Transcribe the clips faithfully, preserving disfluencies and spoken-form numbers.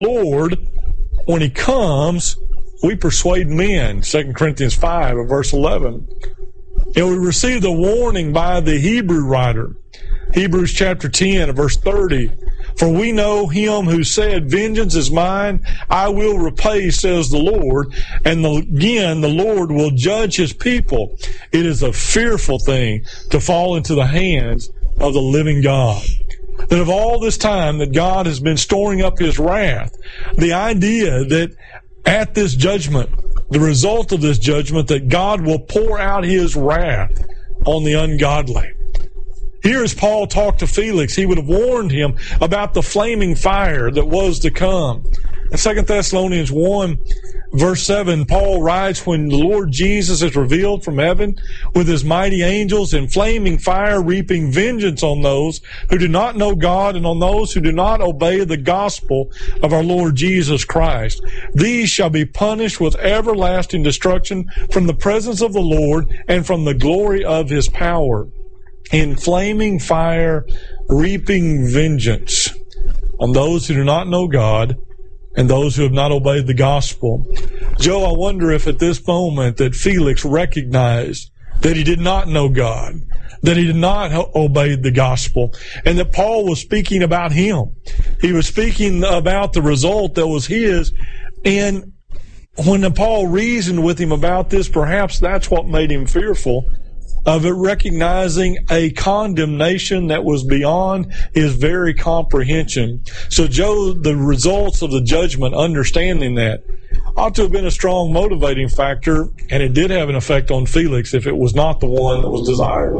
Lord, when he comes, we persuade men, Second Corinthians five, verse eleven. And we receive the warning by the Hebrew writer, Hebrews chapter ten, verse thirty. For we know him who said, vengeance is mine, I will repay, says the Lord. And the, again, the Lord will judge his people. It is a fearful thing to fall into the hands of the living God. That of all this time that God has been storing up his wrath, the idea that at this judgment, the result of this judgment, that God will pour out his wrath on the ungodly. Here as Paul talked to Felix, he would have warned him about the flaming fire that was to come. In Second Thessalonians one, verse seven, Paul writes, when the Lord Jesus is revealed from heaven with his mighty angels in flaming fire, reaping vengeance on those who do not know God and on those who do not obey the gospel of our Lord Jesus Christ. These shall be punished with everlasting destruction from the presence of the Lord and from the glory of his power. In flaming fire, reaping vengeance on those who do not know God and those who have not obeyed the gospel. Joe, I wonder if at this moment that Felix recognized that he did not know God, that he did not obey the gospel, and that Paul was speaking about him. He was speaking about the result that was his, and when Paul reasoned with him about this, perhaps that's what made him fearful of it, recognizing a condemnation that was beyond his very comprehension. So, Joe, the results of the judgment, understanding that, ought to have been a strong motivating factor, and it did have an effect on Felix if it was not the one that was desired.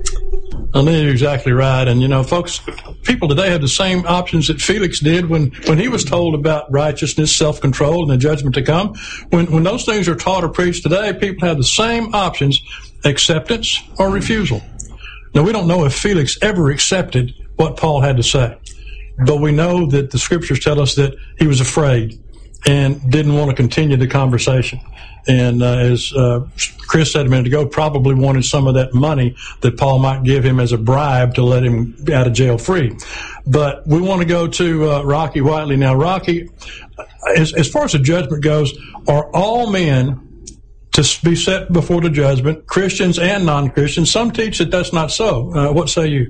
I think you're exactly right. And, you know, folks, people today have the same options that Felix did when, when he was told about righteousness, self-control, and the judgment to come. When, when those things are taught or preached today, people have the same options, acceptance or refusal. Now, we don't know if Felix ever accepted what Paul had to say, but we know that the scriptures tell us that he was afraid and didn't want to continue the conversation. And uh, as uh, Chris said a minute ago, probably wanted some of that money that Paul might give him as a bribe to let him out of jail free. But we want to go to uh, Rocky Whiteley now. Rocky, as, as far as the judgment goes, are all men to be set before the judgment, Christians and non-Christians? Some teach that that's not so. Uh, what say you?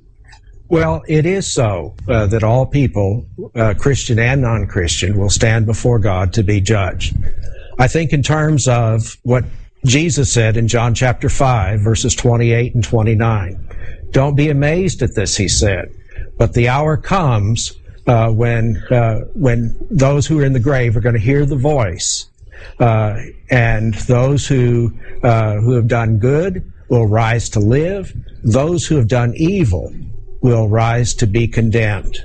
Well, it is so uh, that all people, uh, Christian and non-Christian, will stand before God to be judged. I think in terms of what Jesus said in John chapter five, verses twenty-eight and twenty-nine. Don't be amazed at this, he said, but the hour comes uh, when uh, when those who are in the grave are going to hear the voice, uh, and those who uh, who have done good will rise to live. Those who have done evil will rise to be condemned.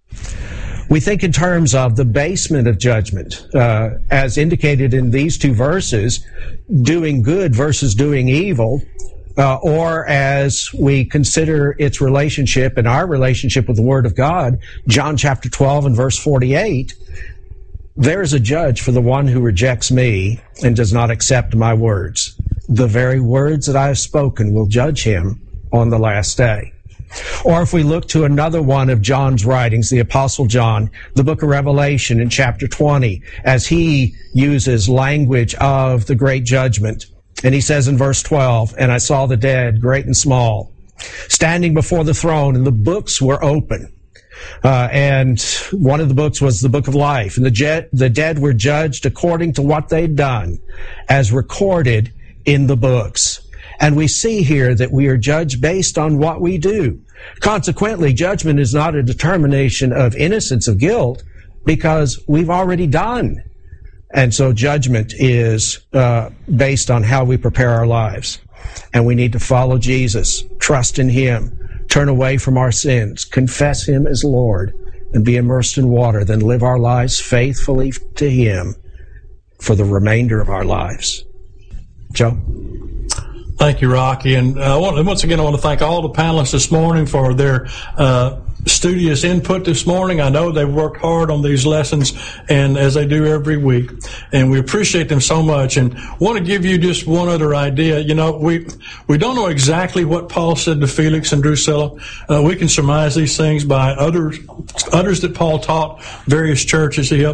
We think in terms of the basement of judgment, uh, as indicated in these two verses, doing good versus doing evil, uh, or as we consider its relationship and our relationship with the Word of God, John chapter twelve and verse forty-eight, there is a judge for the one who rejects me and does not accept my words. The very words that I have spoken will judge him on the last day. Or if we look to another one of John's writings, the Apostle John, the book of Revelation in chapter twenty, as he uses language of the great judgment. And he says in verse twelve, and I saw the dead, great and small, standing before the throne, and the books were open. Uh, and one of the books was the book of life. And the, je- the dead were judged according to what they'd done, as recorded in the books. And we see here that we are judged based on what we do. Consequently, judgment is not a determination of innocence of guilt, because we've already done. And so judgment is uh, based on how we prepare our lives. And we need to follow Jesus, trust in Him, turn away from our sins, confess Him as Lord, and be immersed in water, then live our lives faithfully to Him for the remainder of our lives. Joe? Thank you, Rocky. And uh, once again, I want to thank all the panelists this morning for their uh, studious input this morning. I know they've worked hard on these lessons, and as they do every week, and we appreciate them so much. And want to give you just one other idea. You know, we we don't know exactly what Paul said to Felix and Drusilla. Uh, we can surmise these things by others others that Paul taught, various churches he helped